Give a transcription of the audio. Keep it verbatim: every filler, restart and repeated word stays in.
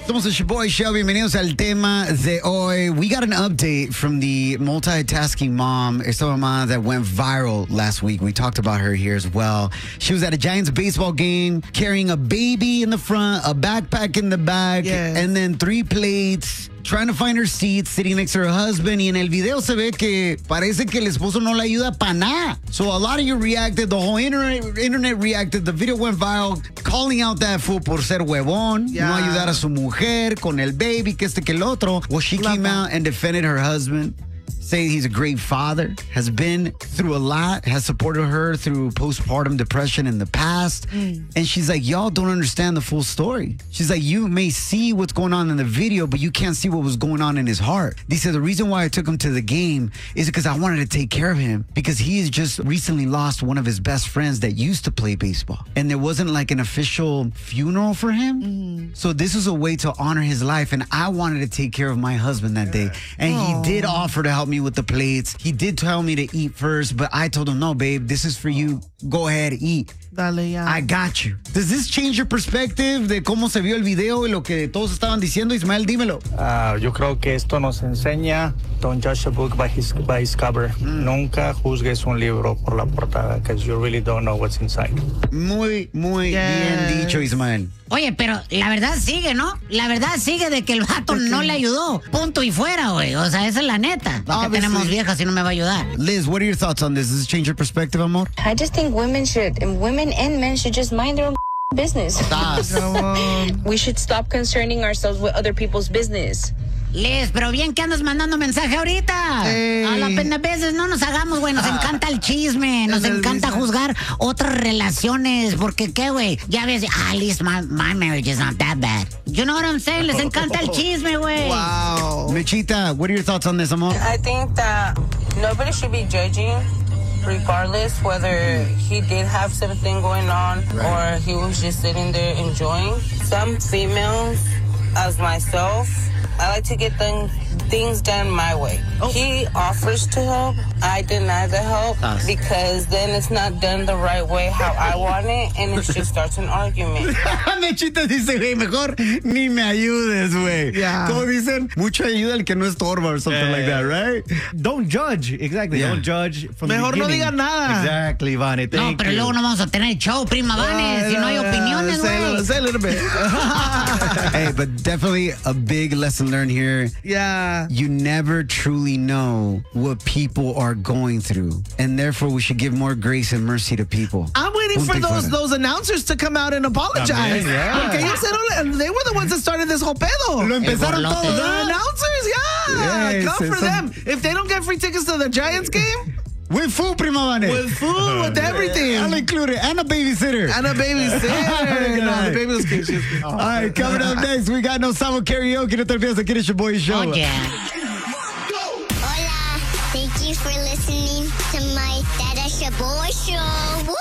Somos el Shaboy Show. Bienvenidos al tema de hoy. We got an update from the multitasking mom, esta mamá that went viral last week. We talked about her here as well. She was at a Giants baseball game carrying a baby in the front, a backpack in the back, Yes. and then three plates. Trying to find her seat, sitting next to her husband. Y en el video se ve que parece que el esposo no le ayuda para nada. So a lot of you reacted. The whole internet, internet reacted. The video went viral, calling out that fool por ser huevón, Yeah. no ayudar a su mujer con el baby, que este que el otro. Well, she Love came that. out and defended her husband, saying he's a great father, has been through a lot, has supported her through postpartum depression in the past. Mm. And she's like, y'all don't understand the full story. She's like, you may see what's going on in the video, but you can't see what was going on in his heart. They said the reason why I took him to the game is because I wanted to take care of him because he has just recently lost one of his best friends that used to play baseball. And there wasn't like an official funeral for him. Mm-hmm. So this was a way to honor his life. And I wanted to take care of my husband that day. And Aww. he did offer to help me with the plates. He did tell me to eat first, but I told him, no, babe, this is for you. Go ahead, eat. Dale ya. I got you. Does this change your perspective de cómo se vio el video y lo que todos estaban diciendo? Ismael, dímelo. Ah, yo creo que esto nos enseña, don't judge a book by his, by its cover. Mm. Nunca juzgues un libro por la portada, because you really don't know what's inside. Muy, muy Yes. bien dicho, Ismael. Oye, pero la verdad sigue, ¿no? La verdad sigue de que el vato no le ayudó. Punto y fuera, güey. O sea, esa es la neta. Porque Obviously. tenemos viejas y no me va a ayudar. Liz, what are your thoughts on this? Does this change your perspective, amor? I just think women should, and women and men should just mind their own business. Come on. We should stop concerning ourselves with other people's business. Liz, pero bien que andas mandando mensaje ahorita. Ey. A la pena veces no nos hagamos, güey. Nos encanta el chisme. Nos Es el encanta business. juzgar otras relaciones. Porque, ¿qué, güey? Ya ves, ah, Liz, my, my marriage is not that bad. You know what I'm saying? Les encanta el chisme, güey. Wow. Mechita, what are your thoughts on this, amor? I think that nobody should be judging, regardless whether he did have something going on or he was just sitting there enjoying. Some females, as myself, I like to get them, things done my way. He offers to help. I deny the help Us. because then it's not done the right way how I want it, and it just starts an argument. Mechita dice, güey, mejor ni me ayudes, güey. Yeah. ¿Cómo dicen? Mucha ayuda al que no estorba or something like that, right? Don't judge. Exactly. Yeah. Don't judge from Mejor the no beginning. digas nada. Exactly, Vane. No, Thank pero you. luego no vamos a tener show, prima Vanes, si no hay opiniones, Say a little- güey. say a little bit. Hey, but definitely a big lesson learned here. Yeah. You never truly know what people are going through. And therefore, we should give more grace and mercy to people. I'm waiting Punto for y those fuera. those announcers to come out and apologize. También, yeah. Porque ellos eran- they were the ones that started this whole pedo. Lo empezaron borlote. todos, The ¿verdad? announcers, yeah. Yes, Come for it's them. If they don't get free tickets to the Giants game, With food, prima Vane. with food, with everything. I'll include it. And a babysitter. And a babysitter. No, the baby was cute. All right, coming up next, we got No Sabo Karaoke. No te olvides de que es your boy show. Oye. Hola, thank you for listening to my Dada Shaboy Show.